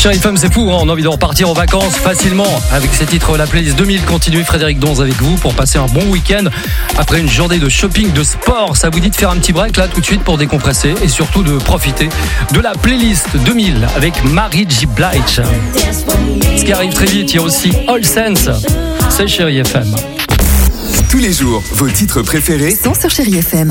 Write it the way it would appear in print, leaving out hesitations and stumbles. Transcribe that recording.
Chérie FM, c'est fou, hein, on a envie de repartir en vacances facilement avec ces titres. La playlist 2000 continue. Frédéric Donz avec vous pour passer un bon week-end après une journée de shopping, de sport. Ça vous dit de faire un petit break là tout de suite pour décompresser et surtout de profiter de la playlist 2000 avec Mary J. Blige. Ce qui arrive très vite, il y a aussi All Sense. C'est Chérie FM. Tous les jours, vos titres préférés sont sur Chérie FM.